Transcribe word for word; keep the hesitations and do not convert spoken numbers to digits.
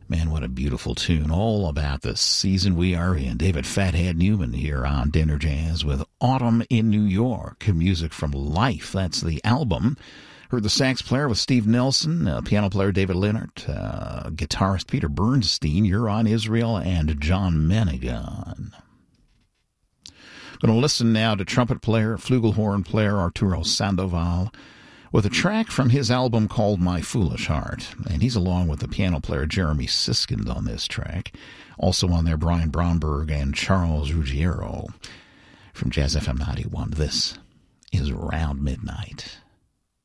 Man, what a beautiful tune, all about the season we are in. David Fathead Newman here on Dinner Jazz with Autumn in New York, music from Life. That's the album. Heard the sax player with Steve Nelson, uh, piano player David Leonard, uh, guitarist Peter Bernstein, Euron Israel, and John Menegan. Going to listen now to trumpet player, flugelhorn player Arturo Sandoval, with a track from his album called My Foolish Heart. And he's along with the piano player Jeremy Siskind on this track. Also on there, Brian Bromberg and Charles Ruggiero. From Jazz F M ninety-one, this is Around Midnight.